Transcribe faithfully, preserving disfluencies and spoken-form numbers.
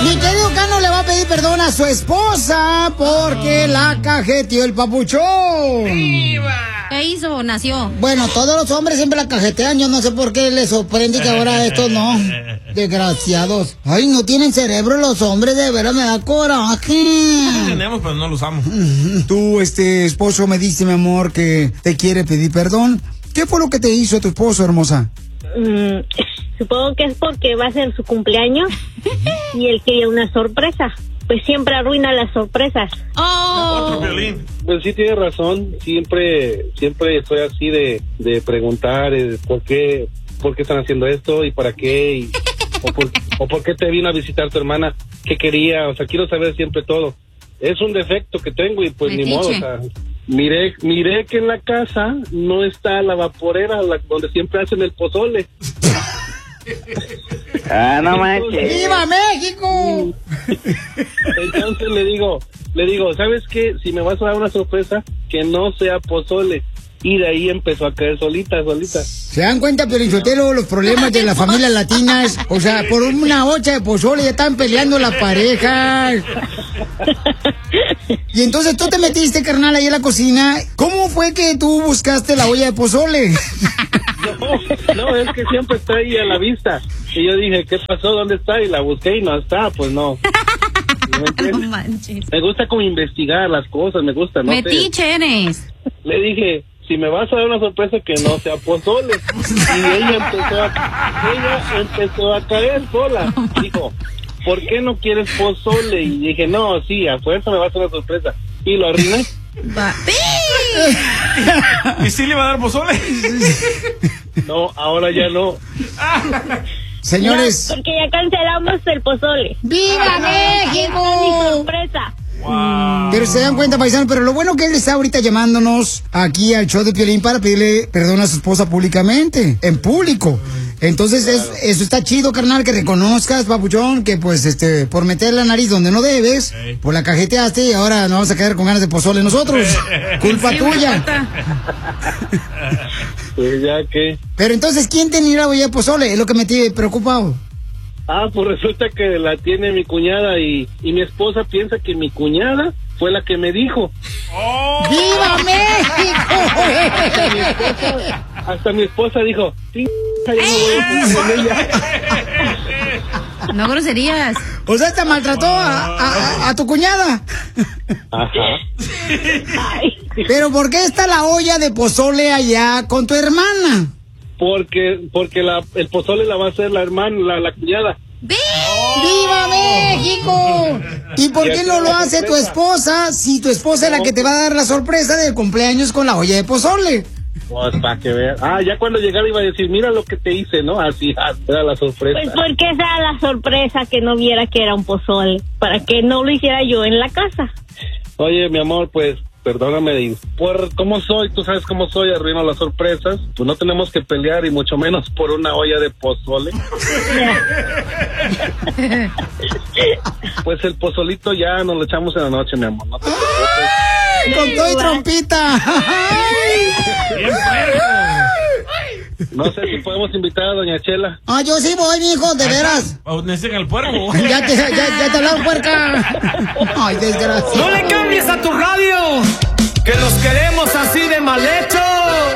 Mi querido Cano le va a pedir perdón a su esposa porque la cajeteó el papuchón. ¡Viva! ¿Qué hizo? ¿Nació? Bueno, todos los hombres siempre la cajetean. Yo no sé por qué les sorprende que ahora estos no. Desgraciados. Ay, no tienen cerebro los hombres, de veras me da coraje. No tenemos, pero no lo usamos. Tu este esposo me dice, mi amor, que te quiere pedir perdón. ¿Qué fue lo que te hizo tu esposo, hermosa? Mm, supongo que es porque va a ser su cumpleaños y él quería una sorpresa. Pues siempre arruina las sorpresas. Oh. Otro violín. Pues sí tiene razón. Siempre, siempre estoy así de, de preguntar eh, por qué, por qué están haciendo esto y para qué y, o, por, o por qué te vino a visitar tu hermana, qué quería. O sea, quiero saber siempre todo. Es un defecto que tengo y pues Metiche. ni modo. O sea, miré, miré que en la casa no está la vaporera la, donde siempre hacen el pozole. Ah, no manches. ¡Viva México! Entonces le digo, le digo, ¿sabes qué? Si me vas a dar una sorpresa, que no sea pozole. Y de ahí empezó a caer solita, solita. ¿Se dan cuenta, Pelichotelo, los problemas de las familias latinas? O sea, por una olla de pozole ya están peleando las parejas. Y entonces tú te metiste, carnal, ahí en la cocina. ¿Cómo fue que tú buscaste la olla de pozole? No, no, es que siempre está ahí a la vista. Y yo dije, ¿qué pasó? ¿Dónde está? Y la busqué y no está, pues no. ¿Me, no manches. me gusta como investigar las cosas, me gusta, ¿no? Metiche eres. Le dije, si me vas a dar una sorpresa que no sea pozole. Y ella empezó a, ella empezó a caer sola. Dijo, ¿por qué no quieres pozole? Y dije, no, sí, a fuerza me vas a hacer una sorpresa. Y lo arruiné. Va. ¿Y sí le va a dar pozole? No, ahora ya no. Señores. No, porque ya cancelamos el pozole. ¡Viva México! Mi sorpresa. Wow. Pero se dan cuenta, paisano, pero lo bueno que él está ahorita llamándonos aquí al show de Piolín para pedirle perdón a su esposa públicamente, en público. Entonces, es, eso está chido, carnal, que reconozcas, papuchón, que pues, este, por meter la nariz donde no debes, hey. Pues la cajeteaste y ahora nos vamos a quedar con ganas de pozole nosotros. Culpa sí, tuya. Pues ya que... Pero entonces, ¿quién tenía la olla de pozole? Es lo que me tiene preocupado. Ah, pues resulta que la tiene mi cuñada y, y mi esposa piensa que mi cuñada fue la que me dijo. ¡Oh! ¡Viva México! Hasta mi esposa, hasta mi esposa dijo, sí, yo no voy a estar con ella. No groserías. O sea, te maltrató a, a, a tu cuñada. Ajá. Pero ¿por qué está la olla de pozole allá con tu hermana? Porque porque la, el pozole la va a hacer la hermana, la, la cuñada. ¡Viva México! ¿Y por qué no lo hace tu esposa si tu esposa es la que te va a dar la sorpresa del cumpleaños con la olla de pozole? Pues para que vean. Ah, ya cuando llegara iba a decir, mira lo que te hice, ¿no? Así, era la sorpresa. Pues porque esa era la sorpresa, que no viera que era un pozole, para que no lo hiciera yo en la casa. Oye, mi amor, pues, perdóname, por cómo soy, tú sabes cómo soy, arruino las sorpresas, pues no tenemos que pelear y mucho menos por una olla de pozole. Pues el pozolito ya nos lo echamos en la noche, mi amor, no te preocupes. ¡Con todo y trompita! ¡Bien puerco! No sé si podemos invitar a doña Chela. Ah, yo sí voy, mijo, de veras. Necesitan al puerco. Ya te, ya, ya te hablaron, puerca. Ay, desgracia. No le cambies a tu radio, que los queremos así de mal hechos.